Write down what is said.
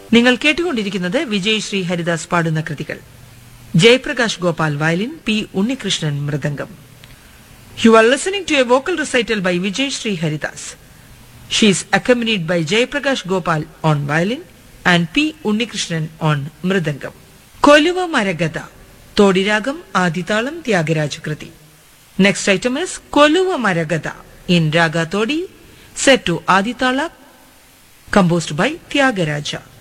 നിങ്ങൾ കേട്ടുകൊണ്ടിരിക്കുന്നത് വിജയ് ശ്രീ ഹരിദാസ് പാടുന്ന കൃതികൾ. Jayaprakash Gopal violin, P Unnikrishnan mridangam. You are listening to a vocal recital by Vijay Sri Haridas. She is accompanied by Jayaprakash Gopal on violin and P. Unnikrishnan on mridangam. Koluva Maragada, Todiragam Aditalam Tyagaraja Kriti. Next item is Koluva Maragada in Raga Todi, set to Aditala, composed by Tyagaraja.